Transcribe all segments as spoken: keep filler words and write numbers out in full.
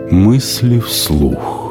Мысли вслух.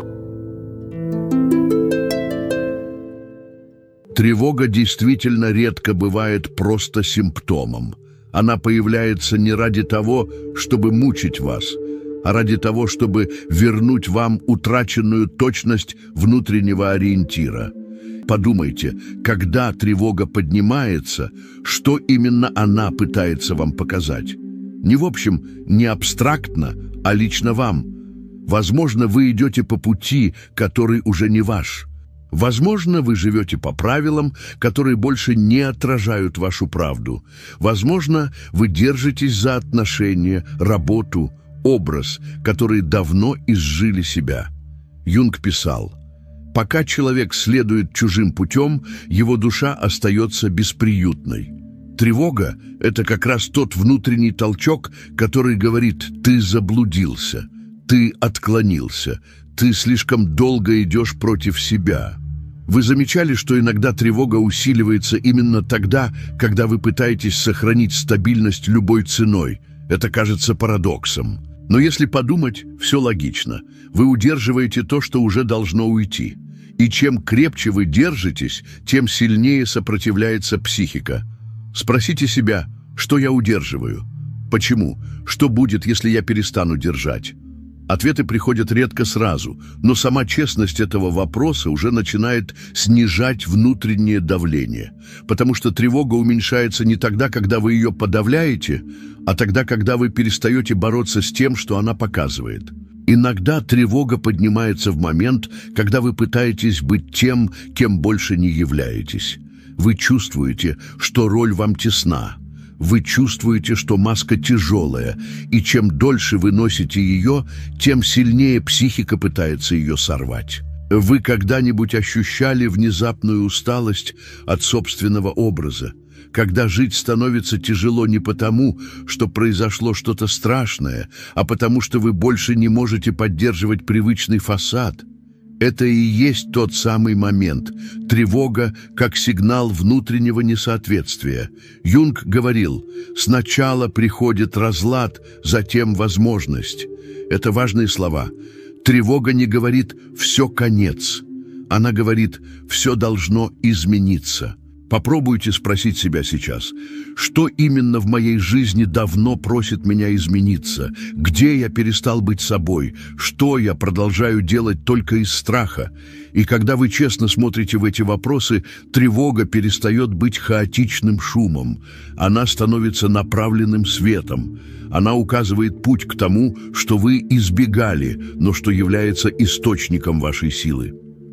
Тревога действительно редко бывает просто симптомом. Она появляется не ради того, чтобы мучить вас, а ради того, чтобы вернуть вам утраченную точность внутреннего ориентира. Подумайте, когда тревога поднимается, что именно она пытается вам показать? Не в общем, не абстрактно, а лично вам. Возможно, вы идете по пути, который уже не ваш. Возможно, вы живете по правилам, которые больше не отражают вашу правду. Возможно, вы держитесь за отношения, работу, образ, которые давно изжили себя. Юнг писал: «Пока человек следует чужим путем, его душа остается бесприютной». Тревога – это как раз тот внутренний толчок, который говорит: «Ты заблудился». Ты отклонился, ты слишком долго идешь против себя. Вы замечали, что иногда тревога усиливается именно тогда, когда вы пытаетесь сохранить стабильность любой ценой? Это кажется парадоксом. Но если подумать, все логично. Вы удерживаете то, что уже должно уйти. И чем крепче вы держитесь, тем сильнее сопротивляется психика. Спросите себя: что я удерживаю? Почему? Что будет, если я перестану держать? Ответы приходят редко сразу, но сама честность этого вопроса уже начинает снижать внутреннее давление, потому что тревога уменьшается не тогда, когда вы ее подавляете, а тогда, когда вы перестаете бороться с тем, что она показывает. Иногда тревога поднимается в момент, когда вы пытаетесь быть тем, кем больше не являетесь. Вы чувствуете, что роль вам тесна. Вы чувствуете, что маска тяжелая, и чем дольше вы носите ее, тем сильнее психика пытается ее сорвать. Вы когда-нибудь ощущали внезапную усталость от собственного образа, когда жить становится тяжело не потому, что произошло что-то страшное, а потому что вы больше не можете поддерживать привычный фасад? Это и есть тот самый момент. Тревога как сигнал внутреннего несоответствия. Юнг говорил: «Сначала приходит разлад, затем возможность». Это важные слова. Тревога не говорит «все конец». Она говорит «все должно измениться». Попробуйте спросить себя сейчас: что именно в моей жизни давно просит меня измениться? Где я перестал быть собой? Что я продолжаю делать только из страха? И когда вы честно смотрите в эти вопросы, тревога перестает быть хаотичным шумом. Она становится направленным светом. Она указывает путь к тому, что вы избегали, но что является источником вашей силы.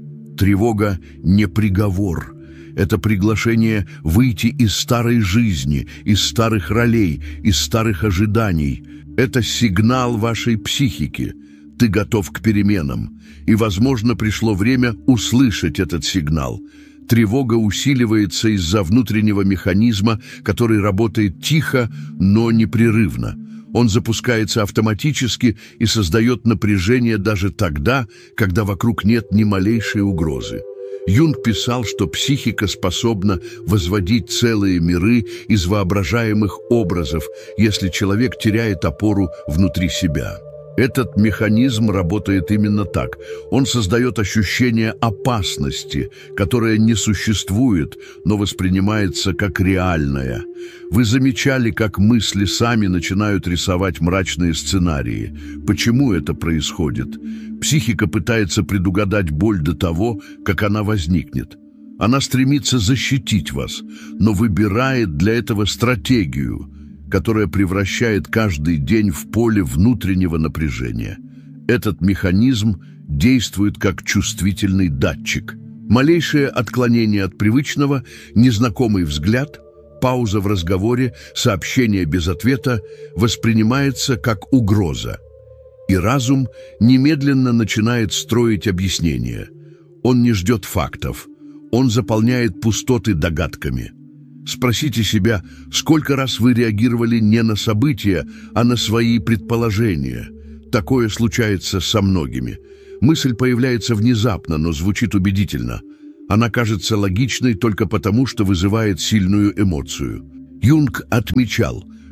Тревога не приговор. Это приглашение выйти из старой жизни, из старых ролей, из старых ожиданий. Это сигнал вашей психики. Ты готов к переменам. И, возможно, пришло время услышать этот сигнал. Тревога усиливается из-за внутреннего механизма, который работает тихо, но непрерывно. Он запускается автоматически и создает напряжение даже тогда, когда вокруг нет ни малейшей угрозы. Юнг писал, что психика способна возводить целые миры из воображаемых образов, если человек теряет опору внутри себя. Этот механизм работает именно так. Он создает ощущение опасности, которое не существует, но воспринимается как реальное. Вы замечали, как мысли сами начинают рисовать мрачные сценарии? Почему это происходит? Психика пытается предугадать боль до того, как она возникнет. Она стремится защитить вас, но выбирает для этого стратегию, которая превращает каждый день в поле внутреннего напряжения. Этот механизм действует как чувствительный датчик. Малейшее отклонение от привычного, незнакомый взгляд, пауза в разговоре, сообщение без ответа воспринимается как угроза. И разум немедленно начинает строить объяснения. Он не ждет фактов, он заполняет пустоты догадками. Спросите себя, сколько раз вы реагировали не на события, а на свои предположения. Такое случается со многими. Мысль появляется внезапно, но звучит убедительно. Она кажется логичной только потому, что вызывает сильную эмоцию. Юнг отмечал,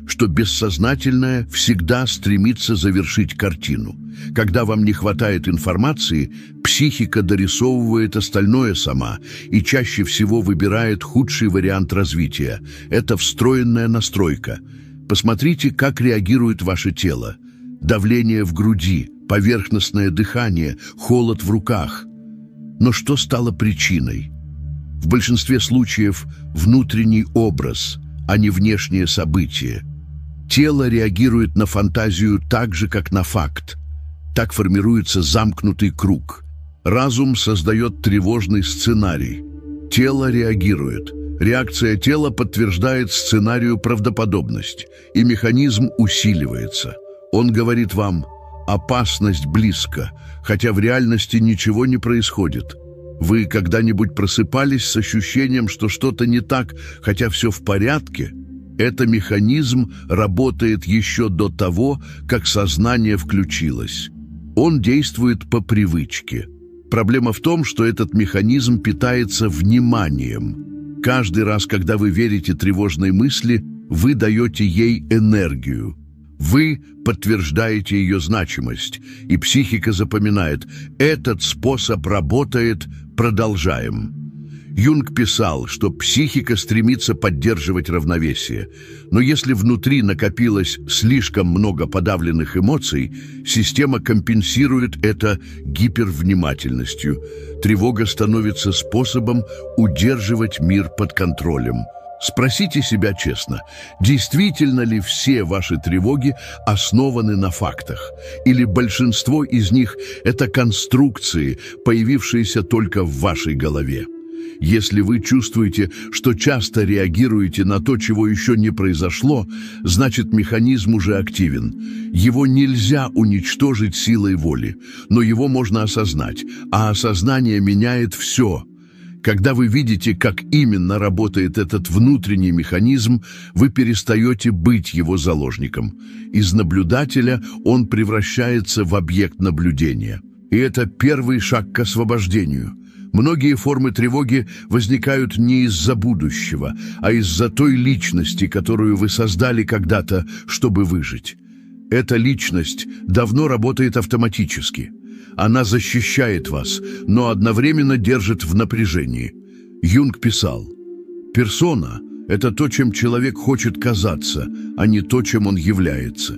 что бессознательное всегда стремится завершить картину. Когда вам не хватает информации, психика дорисовывает остальное сама и чаще всего выбирает худший вариант развития. Это встроенная настройка. Посмотрите, как реагирует ваше тело. Давление в груди, поверхностное дыхание, холод в руках. Но что стало причиной? В большинстве случаев внутренний образ, а не внешнее событие. Тело реагирует на фантазию так же, как на факт. Так формируется замкнутый круг. Разум создает тревожный сценарий. Тело реагирует. Реакция тела подтверждает сценарию правдоподобность, и механизм усиливается. Он говорит вам: опасность близко, хотя в реальности ничего не происходит. Вы когда-нибудь просыпались с ощущением, что что-то не так, хотя все в порядке? Это механизм работает еще до того, как сознание включилось. Он действует по привычке. Проблема в том, что этот механизм питается вниманием. Каждый раз, когда вы верите тревожной мысли, вы даете ей энергию. Вы подтверждаете ее значимость, и психика запоминает: этот способ работает, продолжаем. Юнг писал, что психика стремится поддерживать равновесие, но если внутри накопилось слишком много подавленных эмоций, система компенсирует это гипервнимательностью. Тревога становится способом удерживать мир под контролем. Спросите себя честно, действительно ли все ваши тревоги основаны на фактах? Или большинство из них – это конструкции, появившиеся только в вашей голове? Если вы чувствуете, что часто реагируете на то, чего еще не произошло, значит, механизм уже активен. Его нельзя уничтожить силой воли, но его можно осознать, а осознание меняет все. Когда вы видите, как именно работает этот внутренний механизм, вы перестаете быть его заложником. Из наблюдателя он превращается в объект наблюдения. И это первый шаг к освобождению. Многие формы тревоги возникают не из-за будущего, а из-за той личности, которую вы создали когда-то, чтобы выжить. Эта личность давно работает автоматически. Она защищает вас, но одновременно держит в напряжении. Юнг писал: «Персона – это то, чем человек хочет казаться, а не то, чем он является».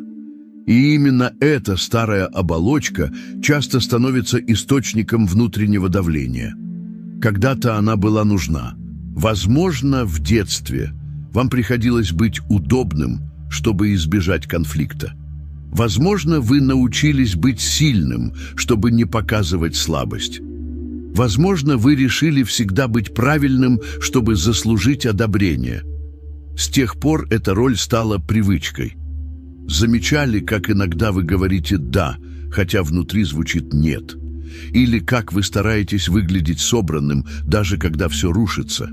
И именно эта старая оболочка часто становится источником внутреннего давления. Когда-то она была нужна. Возможно, в детстве вам приходилось быть удобным, чтобы избежать конфликта. Возможно, вы научились быть сильным, чтобы не показывать слабость. Возможно, вы решили всегда быть правильным, чтобы заслужить одобрение. С тех пор эта роль стала привычкой. Замечали, как иногда вы говорите «да», хотя внутри звучит «нет»? Или как вы стараетесь выглядеть собранным, даже когда все рушится?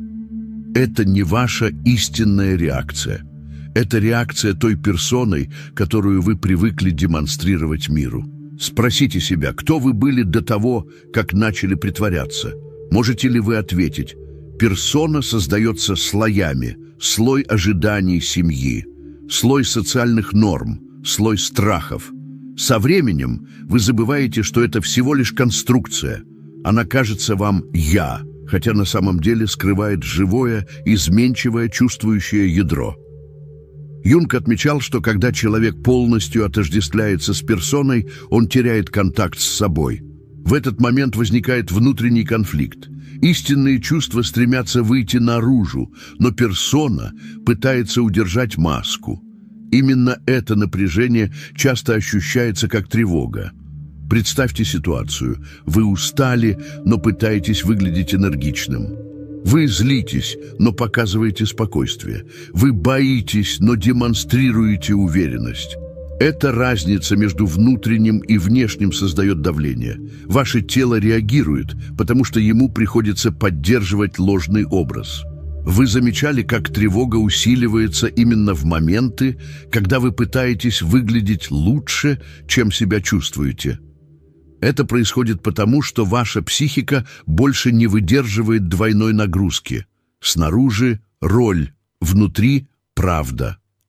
Это не ваша истинная реакция. Это реакция той персоной, которую вы привыкли демонстрировать миру. Спросите себя, кто вы были до того, как начали притворяться. Можете ли вы ответить: персона создается слоями, слой ожиданий семьи, слой социальных норм, слой страхов. Со временем вы забываете, что это всего лишь конструкция. Она кажется вам «я», хотя на самом деле скрывает живое, изменчивое, чувствующее ядро. Юнг отмечал, что когда человек полностью отождествляется с персоной, он теряет контакт с собой. В этот момент возникает внутренний конфликт. Истинные чувства стремятся выйти наружу, но персона пытается удержать маску. Именно это напряжение часто ощущается как тревога. Представьте ситуацию. Вы устали, но пытаетесь выглядеть энергичным. Вы злитесь, но показываете спокойствие. Вы боитесь, но демонстрируете уверенность. Эта разница между внутренним и внешним создает давление. Ваше тело реагирует, потому что ему приходится поддерживать ложный образ. Вы замечали, как тревога усиливается именно в моменты, когда вы пытаетесь выглядеть лучше, чем себя чувствуете? Это происходит потому, что ваша психика больше не выдерживает двойной нагрузки. Снаружи – роль, внутри – правда.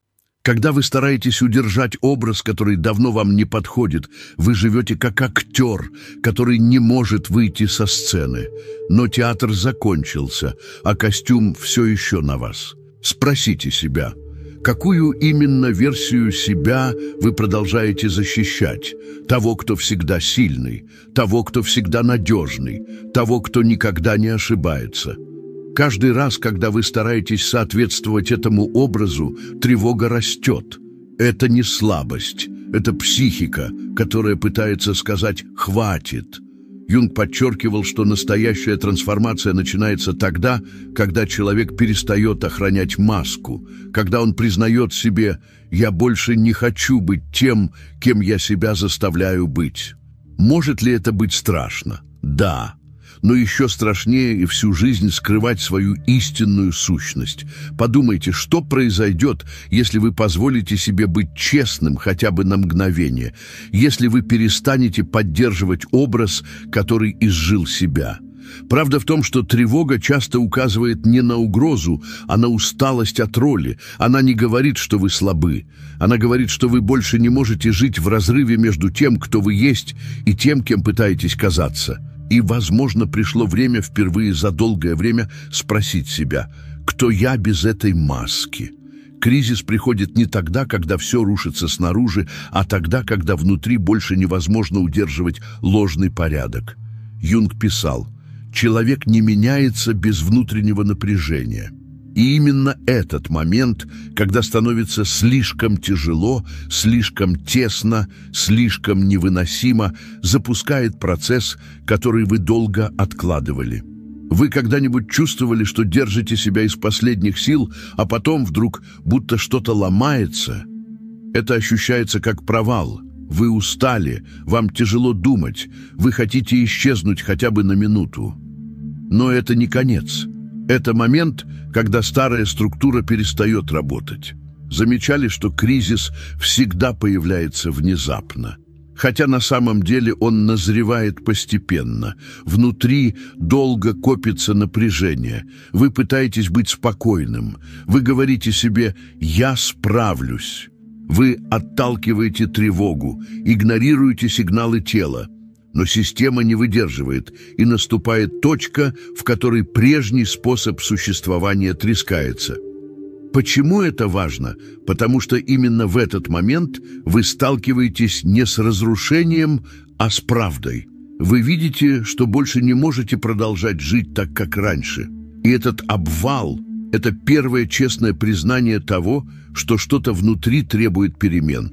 Когда вы стараетесь удержать образ, который давно вам не подходит, вы живете как актер, который не может выйти со сцены. Но театр закончился, а костюм все еще на вас. Спросите себя, какую именно версию себя вы продолжаете защищать? Того, кто всегда сильный, того, кто всегда надежный, того, кто никогда не ошибается. Каждый раз, когда вы стараетесь соответствовать этому образу, тревога растет. Это не слабость, это психика, которая пытается сказать «хватит». Юнг подчеркивал, что настоящая трансформация начинается тогда, когда человек перестает охранять маску, когда он признает себе «я больше не хочу быть тем, кем я себя заставляю быть». Может ли это быть страшно? Да. Но еще страшнее и всю жизнь скрывать свою истинную сущность. Подумайте, что произойдет, если вы позволите себе быть честным хотя бы на мгновение, если вы перестанете поддерживать образ, который изжил себя. Правда в том, что тревога часто указывает не на угрозу, а на усталость от роли. Она не говорит, что вы слабы. Она говорит, что вы больше не можете жить в разрыве между тем, кто вы есть, и тем, кем пытаетесь казаться. И, возможно, пришло время впервые за долгое время спросить себя, кто я без этой маски? Кризис приходит не тогда, когда все рушится снаружи, а тогда, когда внутри больше невозможно удерживать ложный порядок. Юнг писал, «Человек не меняется без внутреннего напряжения». И именно этот момент, когда становится слишком тяжело, слишком тесно, слишком невыносимо, запускает процесс, который вы долго откладывали. Вы когда-нибудь чувствовали, что держите себя из последних сил, а потом вдруг будто что-то ломается? Это ощущается как провал. Вы устали, вам тяжело думать, вы хотите исчезнуть хотя бы на минуту. Но это не конец. Это момент, когда старая структура перестает работать. Замечали, что кризис всегда появляется внезапно. Хотя на самом деле он назревает постепенно. Внутри долго копится напряжение. Вы пытаетесь быть спокойным. Вы говорите себе «я справлюсь». Вы отталкиваете тревогу, игнорируете сигналы тела. Но система не выдерживает, и наступает точка, в которой прежний способ существования трескается. Почему это важно? Потому что именно в этот момент вы сталкиваетесь не с разрушением, а с правдой. Вы видите, что больше не можете продолжать жить так, как раньше. И этот обвал – это первое честное признание того, что что-то внутри требует перемен.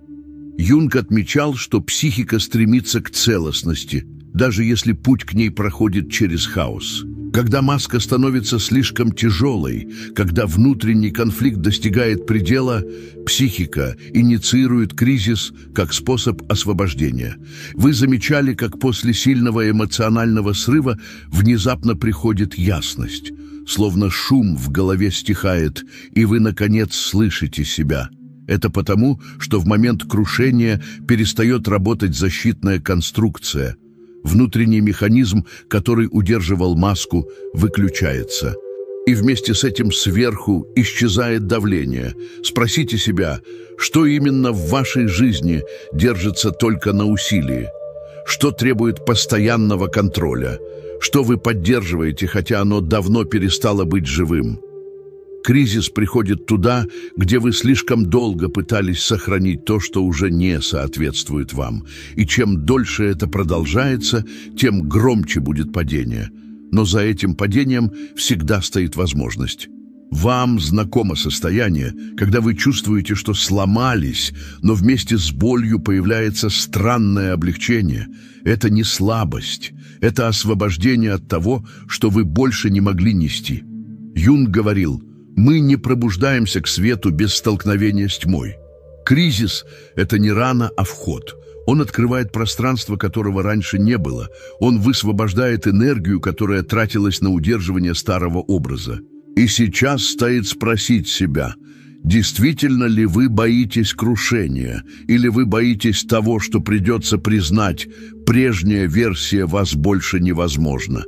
Юнг отмечал, что психика стремится к целостности, даже если путь к ней проходит через хаос. Когда маска становится слишком тяжелой, когда внутренний конфликт достигает предела, психика инициирует кризис как способ освобождения. Вы замечали, как после сильного эмоционального срыва внезапно приходит ясность, словно шум в голове стихает, и вы, наконец, слышите себя. Это потому, что в момент крушения перестает работать защитная конструкция. Внутренний механизм, который удерживал маску, выключается. И вместе с этим сверху исчезает давление. Спросите себя, что именно в вашей жизни держится только на усилии? Что требует постоянного контроля? Что вы поддерживаете, хотя оно давно перестало быть живым? Кризис приходит туда, где вы слишком долго пытались сохранить то, что уже не соответствует вам. И чем дольше это продолжается, тем громче будет падение. Но за этим падением всегда стоит возможность. Вам знакомо состояние, когда вы чувствуете, что сломались, но вместе с болью появляется странное облегчение. Это не слабость, это освобождение от того, что вы больше не могли нести. Юнг говорил: мы не пробуждаемся к свету без столкновения с тьмой. Кризис – это не рана, а вход. Он открывает пространство, которого раньше не было. Он высвобождает энергию, которая тратилась на удерживание старого образа. И сейчас стоит спросить себя, действительно ли вы боитесь крушения, или вы боитесь того, что придется признать, прежняя версия вас больше невозможна.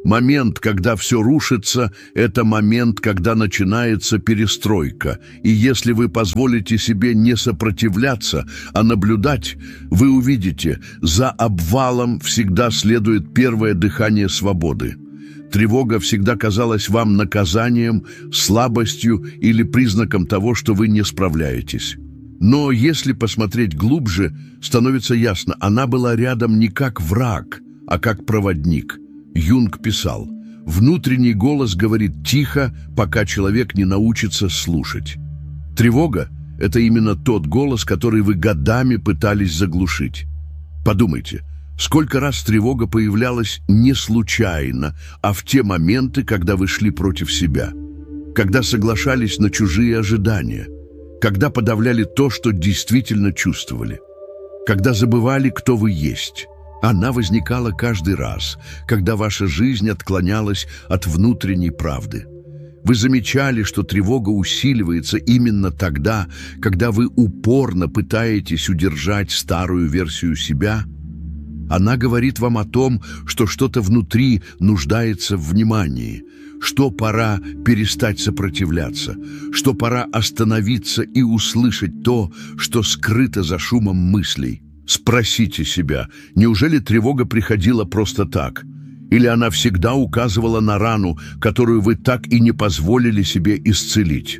Момент, когда все рушится, это момент, когда начинается перестройка. И если вы позволите себе не сопротивляться, а наблюдать, вы увидите, за обвалом всегда следует первое дыхание свободы. Тревога всегда казалась вам наказанием, слабостью или признаком того, что вы не справляетесь. Но если посмотреть глубже, становится ясно, она была рядом не как враг, а как проводник. Юнг писал: «Внутренний голос говорит тихо, пока человек не научится слушать». Тревога — это именно тот голос, который вы годами пытались заглушить. Подумайте, сколько раз тревога появлялась не случайно, а в те моменты, когда вы шли против себя, когда соглашались на чужие ожидания, когда подавляли то, что действительно чувствовали, когда забывали, кто вы есть. Она возникала каждый раз, когда ваша жизнь отклонялась от внутренней правды. Вы замечали, что тревога усиливается именно тогда, когда вы упорно пытаетесь удержать старую версию себя. Она говорит вам о том, что что-то внутри нуждается в внимании, что пора перестать сопротивляться, что пора остановиться и услышать то, что скрыто за шумом мыслей. Спросите себя, неужели тревога приходила просто так? Или она всегда указывала на рану, которую вы так и не позволили себе исцелить?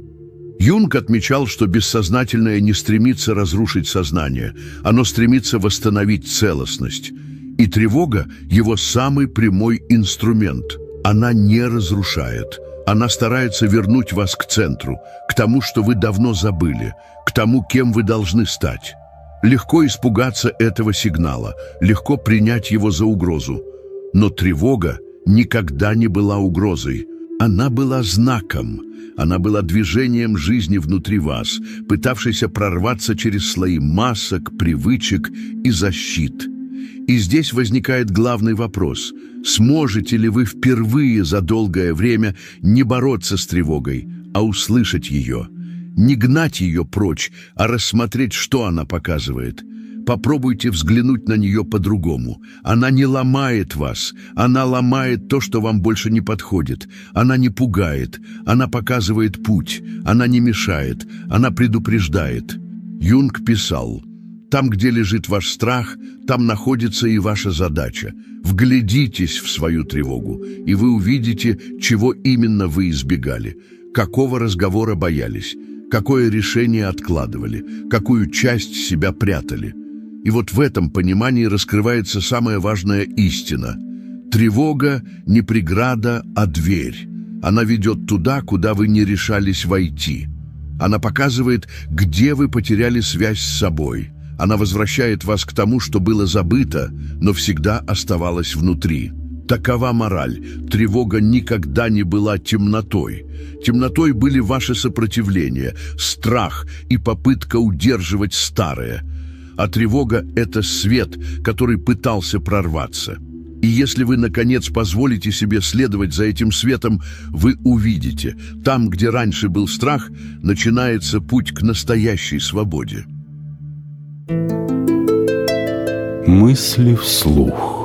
Юнг отмечал, что бессознательное не стремится разрушить сознание, оно стремится восстановить целостность. И тревога – его самый прямой инструмент. Она не разрушает. Она старается вернуть вас к центру, к тому, что вы давно забыли, к тому, кем вы должны стать. Легко испугаться этого сигнала, легко принять его за угрозу. Но тревога никогда не была угрозой. Она была знаком. Она была движением жизни внутри вас, пытавшейся прорваться через слои масок, привычек и защит. И здесь возникает главный вопрос. Сможете ли вы впервые за долгое время не бороться с тревогой, а услышать ее? Не гнать ее прочь, а рассмотреть, что она показывает. Попробуйте взглянуть на нее по-другому. Она не ломает вас, она ломает то, что вам больше не подходит. Она не пугает, она показывает путь, она не мешает, она предупреждает. Юнг писал: «Там, где лежит ваш страх, там находится и ваша задача. Вглядитесь в свою тревогу, и вы увидите, чего именно вы избегали, какого разговора боялись, какое решение откладывали, какую часть себя прятали». И вот в этом понимании раскрывается самая важная истина. Тревога не преграда, а дверь. Она ведет туда, куда вы не решались войти. Она показывает, где вы потеряли связь с собой. Она возвращает вас к тому, что было забыто, но всегда оставалось внутри. Такова мораль. Тревога никогда не была темнотой. Темнотой были ваше сопротивление, страх и попытка удерживать старое. А тревога — это свет, который пытался прорваться. И если вы, наконец, позволите себе следовать за этим светом, вы увидите, там, где раньше был страх, начинается путь к настоящей свободе. Мысли вслух.